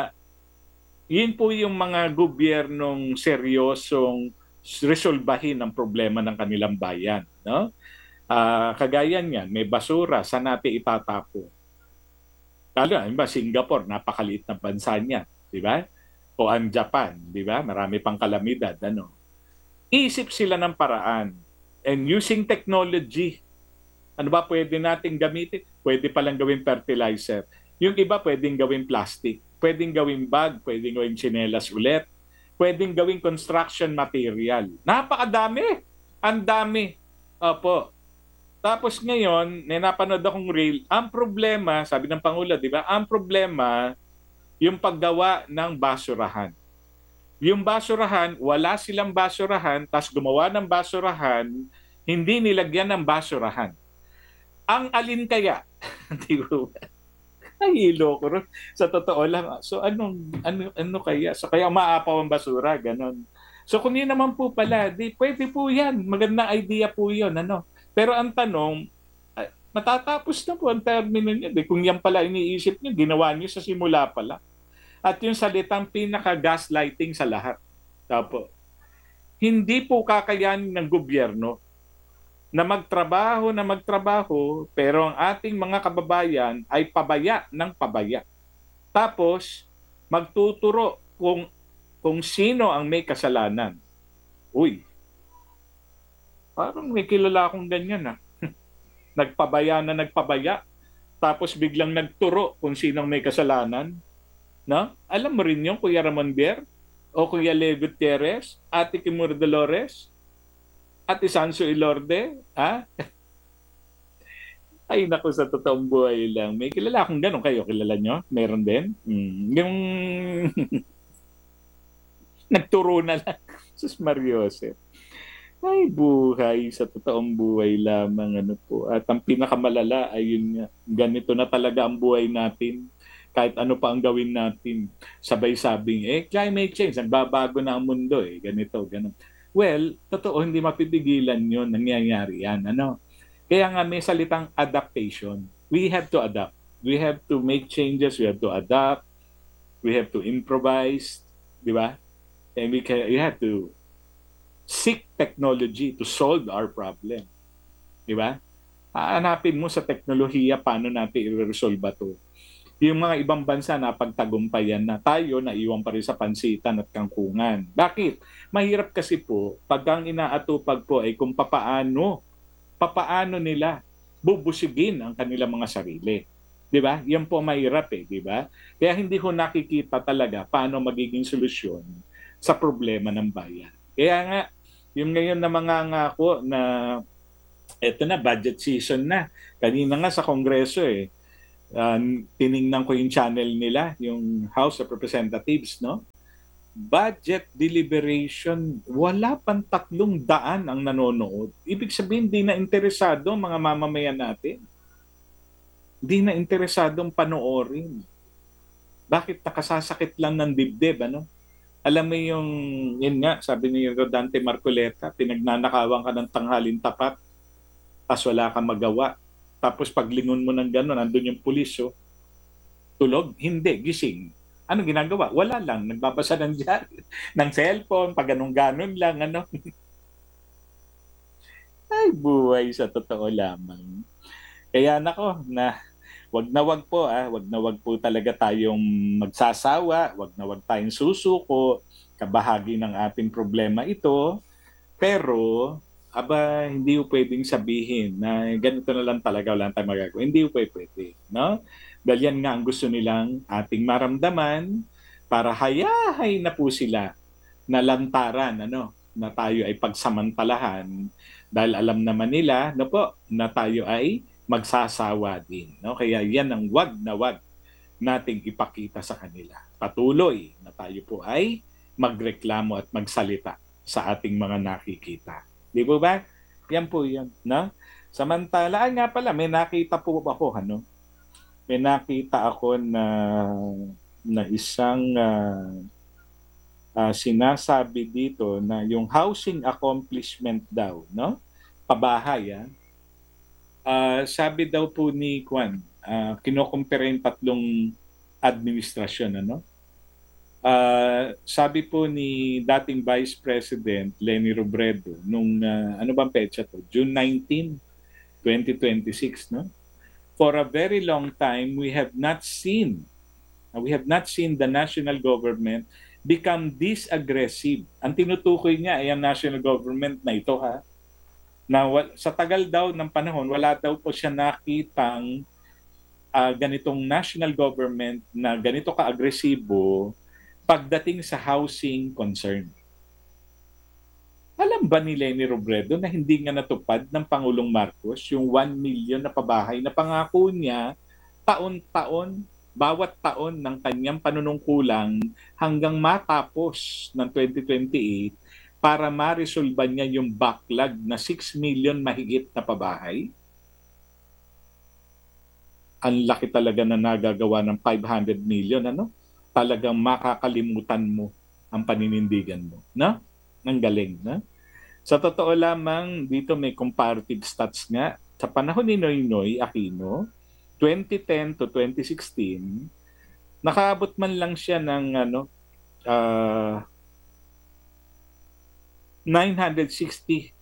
yun po yung mga gobyernong seryosong resolbahin ang problema ng kanilang bayan. No? Uh, kagaya niyan, may basura, saan natin itatapo? Lalo na, ba, Singapore, napakaliit na bansa niya. Di ba? O ang Japan, di ba? Marami pang kalamidad. Ano? Isip sila ng paraan. And using technology, ano ba pwede nating gamitin? Pwede palang gawing fertilizer. Yung iba pwedeng gawing plastic, pwedeng gawing bag, pwedeng gawing tsinelas ulit, pwedeng gawing construction material. Napakadami! Ang dami. Opo. Tapos ngayon, napanood akong reel, ang problema, sabi ng Pangulo, di ba? Ang problema, yung paggawa ng basurahan. Yung basurahan, wala silang basurahan, tapos gumawa ng basurahan, hindi nilagyan ng basurahan. Ang alin kaya? Di ba? Nahilo ko rin. Sa totoo lang. So anong, ano, ano kaya? So kaya umaapaw ang basura, ganon. So kung yun naman po pala, di, pwede po yan. Magandang idea po yun. Ano? Pero ang tanong, ay, matatapos na po ang termino niya. Di, kung yan pala iniisip niyo, ginawa niyo sa simula pala. At yung salitang pinaka-gaslighting sa lahat. Tapo. Hindi po kakayanin ng gobyerno na magtrabaho na magtrabaho, pero ang ating mga kababayan ay pabaya ng pabaya. Tapos, magtuturo kung, kung sino ang may kasalanan. Uy, parang may kilala akong ganyan ah. Nagpabaya na nagpabaya, tapos biglang nagturo kung sino ang may kasalanan. No? Alam mo rin yung Kuya Ramon Bier, o Kuya Leo Gutierrez, Ate Kimura Dolores, Ate Sanso Ilorde, ha? Ay, naku, sa totoong buhay lang. May kilala akong gano'n. Kayo, kilala nyo? Meron din? Mm. Yung nagturo na lang. Sus Mariose. Ay, buhay. Sa totoong buhay lamang. Ano po. At ang pinakamalala ay yun nga. Ganito na talaga ang buhay natin. Kahit ano pa ang gawin natin. Sabay-sabing, eh, climate change. Nagbabago na ang mundo, eh. Ganito, ganun. Well, totoo, hindi mapipigilan yun. Nangyayari yan. Ano? Kaya nga may salitang adaptation. We have to adapt. We have to make changes. We have to adapt. We have to improvise. Di ba? And we, can, we have to seek technology to solve our problem. Di ba? Hahanapin mo sa teknolohiya paano natin i-resolve ito. Yung mga ibang bansa na pagtagumpayan na tayo na iwan pa rin sa pansitan at kangkungan. Bakit? Mahirap kasi po, pag ang inaatupag po ay kung papaano, papaano nila bubusigin ang kanilang mga sarili. Di ba? Yan po mahirap eh, di ba? Kaya hindi ko nakikita talaga paano magiging solusyon sa problema ng bayan. Kaya nga, Yung ngayon na mangangako na eto na, budget season na. Kanina nga sa Kongreso eh, uh, tiningnan ko yung channel nila, yung House of Representatives, no? Budget deliberation, wala pang tatlong daan ang nanonood. Ibig sabihin, di na interesado ang mga mamamayan natin. Di na interesadong panoorin. Bakit nakasasakit lang ng dibdib, ano? Alam mo yung, yun nga, sabi ni Rodante Marcoleta, pinagnanakawan ka ng tanghalin tapat, tapos wala kang magawa. Tapos paglingon mo ng gano'n, nandun yung pulis, oh, tulog? Hindi, gising. Ano ginagawa? Wala lang. Nagbabasa ng diary, ng cellphone, pag ganun-ganon lang, ano. Ay, buhay sa totoo lamang. Kaya nako, na wag na wag po, ah, wag na wag po talaga tayong magsasawa, wag na wag tayong susuko, kabahagi ng ating problema ito, pero aba hindi po pwedeng sabihin na ganito na lang talaga, wala tayong magagawa. Hindi po pwede, no? Dahil yan nga ang gusto nilang ating maramdaman para hayahay na po sila na lantaran, ano, na tayo ay pagsamantalahan dahil alam naman nila, no po, na tayo ay magsasawa din, no? Kaya yan ang wag na wag nating ipakita sa kanila. Patuloy na tayo po ay magreklamo at magsalita sa ating mga nakikita. Di po ba? Yan po yan, no? Samantala, ay nga pala, may nakita po ako, ano? May nakita ako na na isang uh, uh, sinasabi dito na yung housing accomplishment daw, no? Pabahay, ah. Uh, sabi daw po ni Kwan, uh, kinukumpira yung tatlong administrasyon, ano? Uh, sabi po ni dating Vice President Leni Robredo nung uh, ano bang petsa to? June nineteenth, twenty twenty-six, no? For a very long time we have not seen uh, we have not seen the national government become this aggressive. Ang tinutukoy niya ay ang national government na ito, ha. Na sa tagal daw ng panahon wala daw po siya nakitang uh, ganitong national government na ganito ka-agresibo pagdating sa housing concern. Alam ba ni Leni Robredo na hindi nga natupad ng Pangulong Marcos yung one million na pabahay na pangako niya taon-taon, bawat taon ng kanyang panunungkulang hanggang matapos ng twenty twenty-eight para ma-resolve niya yung backlog na six million mahigit na pabahay? Ang laki talaga na nagagawa ng five hundred million, ano? Talagang makakalimutan mo ang paninindigan mo, no? Ang galing, no? Sa totoo lamang, dito may comparative stats nga. Sa panahon ni Noynoy Aquino, twenty ten to twenty sixteen, nakaabot man lang siya ng ano, uh, nine hundred sixty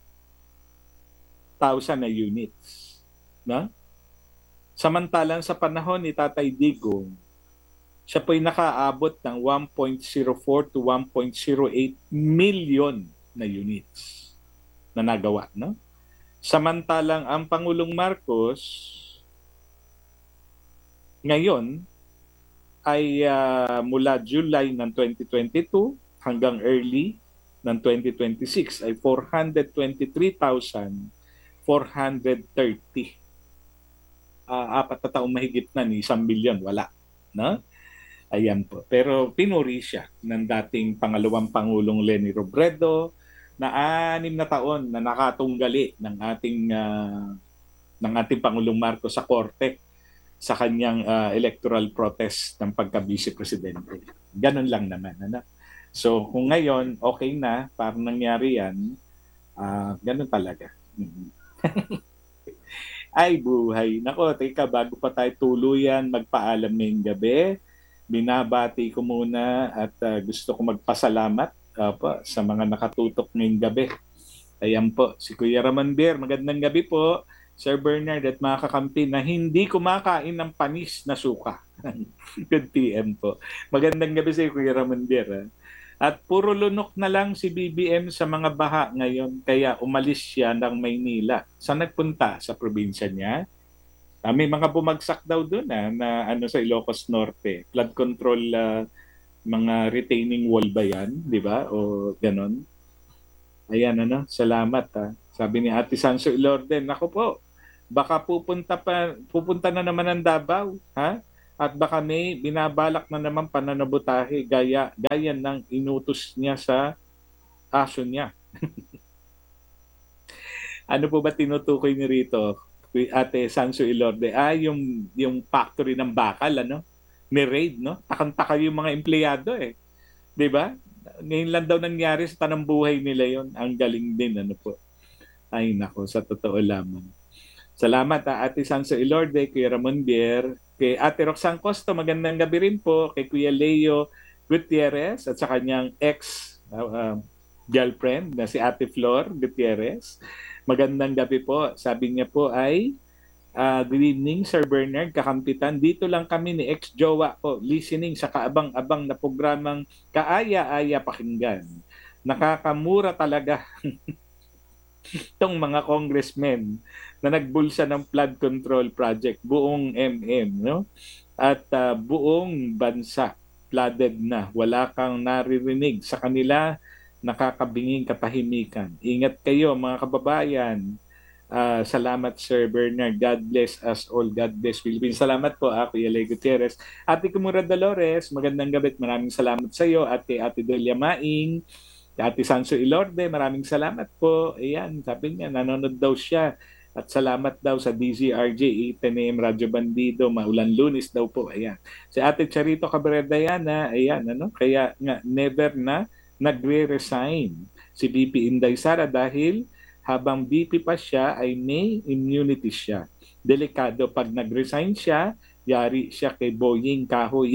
thousand na units, no? Samantalang sa panahon ni Tatay Digong, siya po'y nakaabot ng one point zero four to one point zero eight million na units na nagawa, no? Samantalang ang Pangulong Marcos ngayon ay uh, mula July ng twenty twenty-two hanggang early ng twenty twenty-six ay four hundred twenty-three thousand four hundred thirty. Uh, apat na taong mahigit na ni isang milyon, wala, no? Ayan po. Pero pinuri siya ng dating pangalawang Pangulong Leni Robredo na anim na taon na nakatunggali ng ating uh, ng ating Pangulong Marcos sa korte sa kanyang uh, electoral protest ng pagka-vice presidente. Ganun lang naman, ano? So kung ngayon okay na, parang nangyari yan, uh, ganun talaga. Ay buhay. Nako, teka, bago pa tayo tuluyan magpaalam ngayong gabi, binabati ko muna at uh, gusto ko magpasalamat uh, po, sa mga nakatutok ngayong gabi. Ayan po, si Kuya Ramanber, magandang gabi po. Sir Bernard at mga kakampi na hindi kumakain ng panis na suka. Good P M po. Magandang gabi sa Kuya Ramanber. Ha? At puro lunok na lang si B B M sa mga baha ngayon, kaya umalis siya ng Maynila. Saan nagpunta? Sa probinsya niya? Uh, may mga bumagsak daw doon ah, na ano sa Ilocos Norte. Flood control, uh, mga retaining wall ba yan? Di ba? O ganon. Ayan, ano, salamat ha. Sabi ni Ate Sanso Ilorden, nako po, baka pupunta pa pupunta na naman ng Davao, ha? At baka may binabalak na naman pananabotahe gaya gaya ng inutos niya sa aso niya. Ano po ba tinutukoy niyo rito, Ate Sanso Ilorde? Ah, yung yung factory ng bakal, ano? May raid, no? Takang-taka yung mga empleyado eh. 'Di ba? Ngayon lang daw nangyari sa tanang buhay nila yon. Ang galing din, ano po. Ay nako, sa totoo lamang. Salamat ha, Ate Sanso Ilorde, Kuya Ramon Bier, kay Ate Roxanne Costo, magandang gabi rin po, kay Kuya Leo Gutierrez at sa kanyang ex uh, uh, girlfriend na si Ate Flor Gutierrez. Magandang gabi po. Sabi niya po ay, uh, good evening Sir Bernard, kakampitan. Dito lang kami ni ex-jowa po, listening sa kaabang-abang na programang Kaaya-aya Pakinggan. Nakakamura talaga itong mga congressmen na nagbulsa ng flood control project, buong M M, no? At uh, buong bansa flooded na. Wala kang naririnig sa kanila, nakakabinging katahimikan. Ingat kayo mga kababayan. Uh, salamat Sir Bernard. God bless us all. God bless Philippines. Salamat po ako, Yalay Gutierrez. Ate Kumura Dolores, magandang gabi. Maraming salamat sa iyo. Ate Ate Delia Maing, Ate Sanso Ilorde, maraming salamat po. Ayan, sabi niya, nanonood daw siya. At salamat daw sa D Z R J, eight ten A M Radyo Bandido, maulan Lunes daw po. Ayan. Si Ate Charito Cabrera-Dayana, ayan, ano, kaya nga, never na nagre-resign si B P Inday Sara dahil habang B P pa siya ay may immunity siya. Delikado pag nag-resign siya, yari siya kay Boying Kahoy.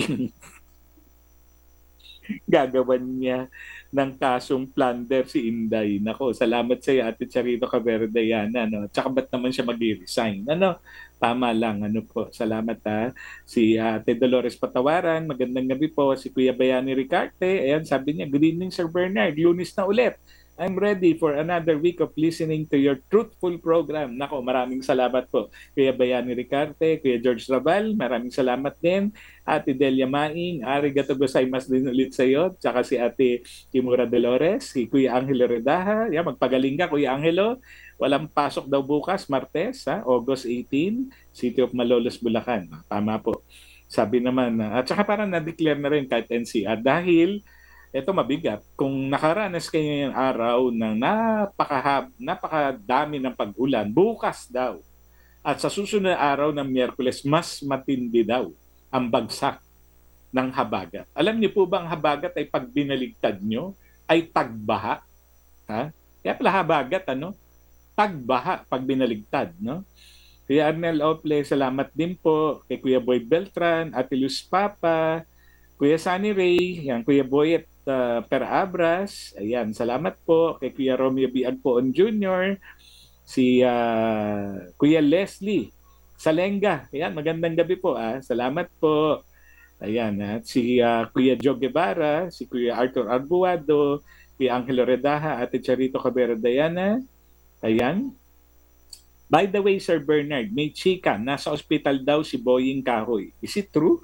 Gagawan niya ng kasong plunder si Inday. Nako, salamat sa iyo, Ate Charito Caberdiana. No? Tsaka ba't naman siya mag-resign? Ano? Tama lang. Ano po? Salamat ha. Si Ate Dolores Patawaran, magandang gabi po. Si Kuya Bayani Ricarte, ayan, sabi niya, good evening Sir Bernard, Lunes na ulit. I'm ready for another week of listening to your truthful program. Nako, maraming salamat po. Kuya Bayani Ricarte, Kuya George Rabal, maraming salamat din. Ate Delia Maing, arigato gozaimasu din ulit sa iyo. Tsaka si Ate Kimura Dolores, si Kuya Angelo Redaha. Yan, magpagaling ka, Kuya Angelo. Walang pasok daw bukas, Martes, ha? August eighteenth, City of Malolos, Bulacan. Tama po. Sabi naman, at saka parang na-declare na rin kahit N C R dahil ito mabigat. Kung nakaranas kayo ng araw ng napakahab, napakadami ng pag-ulan, bukas daw. At sa susunod na araw ng Miyerkules, mas matindi daw ang bagsak ng habagat. Alam niyo po ba ang habagat ay pag binaligtad nyo, ay tagbaha? Ha? Kaya pala habagat, ano? Tagbaha pag binaligtad, no? Kuya Arnel Ople, salamat din po. Kay Kuya Boy Beltran, Ate Luz Papa, Kuya Sunny Ray, yan, Kuya Boyet uh, Perabras, ayan, salamat po. Kay Kuya Romeo B. Agpoon Junior, si uh, Kuya Leslie Salenga, ayan, magandang gabi po. Ah. Salamat po. Ayan, at si uh, Kuya Joe Guevara, si Kuya Arthur Arbuado, Kuya Angelo Redaha, Ate Charito Cabrera-Dayana. Ayan. By the way, Sir Bernard, may chika, nasa ospital daw si Boying Kahoy. Is it true?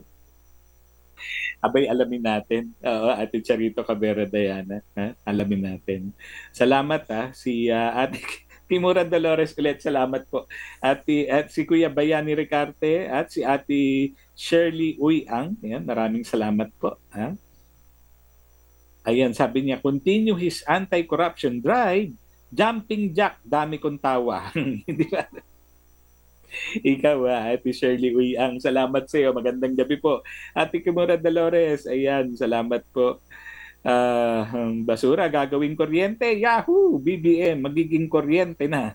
Abay, alamin natin. Oo, Ate Charito Cabrera-Dayana. Ha? Alamin natin. Salamat ha, si uh, Ate Timura Dolores ulit, salamat po. At, at si Kuya Bayani Ricarte at si Ate Shirley Uyang. Ayan, maraming salamat po. Ha? Ayan, sabi niya, continue his anti-corruption drive. Jumping jack, dami kong tawa. Hindi ba? Ikaw, ha, Ate Shirley Uyang, salamat sa iyo. Magandang gabi po. Ate Kimura Dolores, ayan, salamat po. Uh, basura, gagawing kuryente. Yahoo! B B M, magiging kuryente na.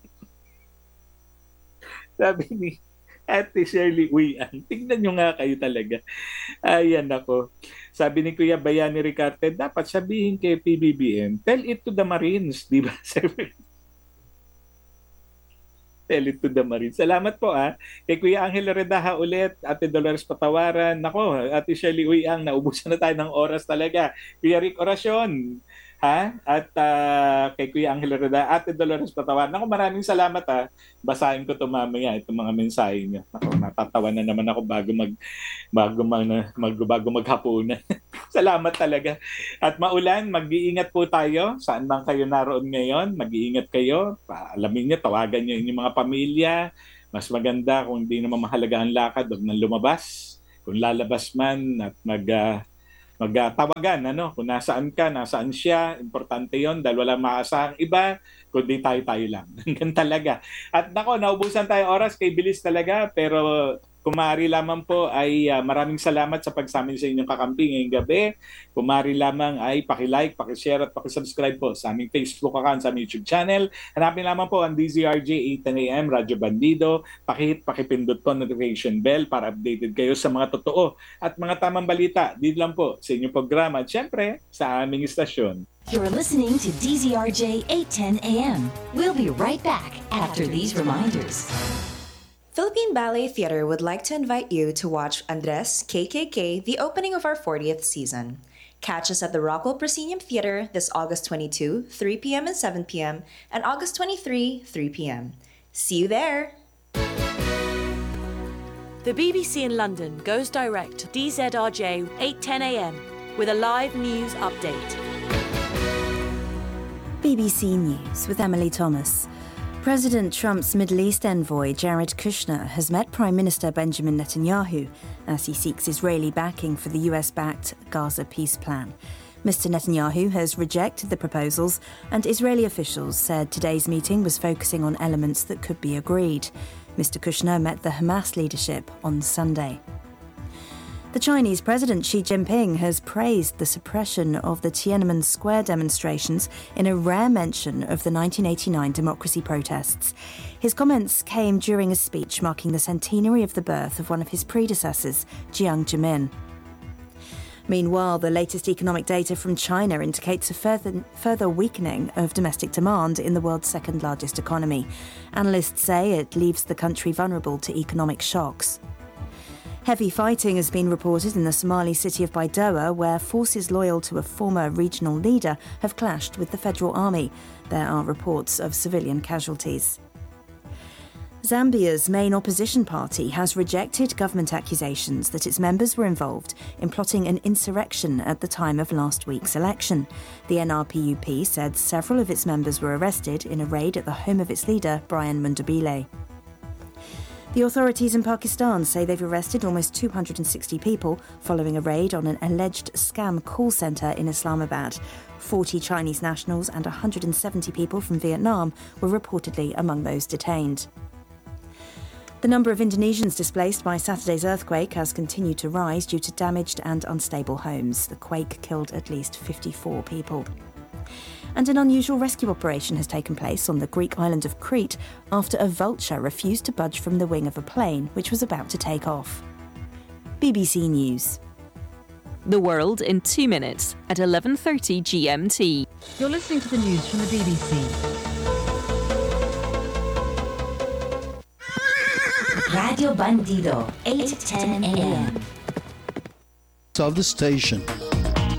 Sabi ni Ate Shirley Uyang, tingnan nyo nga kayo talaga. Ayan ako. Sabi ni Kuya Bayani Ricarte, dapat sabihin kay P B B M, tell it to the Marines, di ba? Tell it to the Marines. Salamat po ah. Kay Kuya Angelo Redaha ulit, Ate Dolores Patawaran. Nako, Ate Shirley Uyang, naubusan na tayo ng oras talaga. Kuya Rick Oracion, Ha? At ah, kay Kuya Angel Reda, Ate Dolores Patawan. Naku, maraming salamat ha. Basahin ko ito mamaya, itong mga mensahe niyo. Naku, natatawa na naman ako bago mag bago mag, mag bago maghapunan. Salamat talaga. At maulan, mag-iingat po tayo. Saan bang kayo naroon ngayon? Mag-iingat kayo. Alamin niyo, tawagan niyo inyong mga pamilya. Mas maganda kung hindi naman mahalaga ang lakad, huwag nang lumabas. Kung lalabas man at mag ah, magtawagan, ano, kung nasaan ka, nasaan siya, importante yon dahil wala maasahang iba, kundi tayo-tayo lang. Hanggang talaga. At nako, naubusan tayo oras, kay bilis talaga, pero kung maaari lamang po ay ah, maraming salamat sa pagsamin sa inyong kakampi ngayong gabi. Kung maaari lamang ay paki-like, paki-share at paki-subscribe po sa aming Facebook account, sa aming YouTube channel. Hanapin lamang po ang D Z R J eight ten A M, Radyo Bandido. Pakihit, pakipindot po notification bell para updated kayo sa mga totoo at mga tamang balita. Dito lang po sa inyong programa at syempre sa aming istasyon. You're listening to D Z R J eight ten A M. We'll be right back after these reminders. Philippine Ballet Theatre would like to invite you to watch Andres K K K, the opening of our fortieth season. Catch us at the Rockwell Proscenium Theatre this August twenty-second, three p.m. and seven p.m. and August twenty-third, three p.m. See you there! The B B C in London goes direct to D Z R J eight ten A M with a live news update. B B C News with Emily Thomas. President Trump's Middle East envoy Jared Kushner has met Prime Minister Benjamin Netanyahu as he seeks Israeli backing for the U S-backed Gaza peace plan. Mister Netanyahu has rejected the proposals, and Israeli officials said today's meeting was focusing on elements that could be agreed. Mister Kushner met the Hamas leadership on Sunday. The Chinese President Xi Jinping has praised the suppression of the Tiananmen Square demonstrations in a rare mention of the nineteen eighty-nine democracy protests. His comments came during a speech marking the centenary of the birth of one of his predecessors, Jiang Zemin. Meanwhile, the latest economic data from China indicates a further, further weakening of domestic demand in the world's second-largest economy. Analysts say it leaves the country vulnerable to economic shocks. Heavy fighting has been reported in the Somali city of Baidoa, where forces loyal to a former regional leader have clashed with the federal army. There are reports of civilian casualties. Zambia's main opposition party has rejected government accusations that its members were involved in plotting an insurrection at the time of last week's election. The N R P U P said several of its members were arrested in a raid at the home of its leader, Brian Mundabile. The authorities in Pakistan say they've arrested almost two hundred sixty people following a raid on an alleged scam call centre in Islamabad. forty Chinese nationals and one hundred seventy people from Vietnam were reportedly among those detained. The number of Indonesians displaced by Saturday's earthquake has continued to rise due to damaged and unstable homes. The quake killed at least fifty-four people. And an unusual rescue operation has taken place on the Greek island of Crete after a vulture refused to budge from the wing of a plane which was about to take off. B B C News. The world in two minutes at eleven thirty G M T. You're listening to the news from the B B C. Radio Bandido, eight ten A M. Of the station.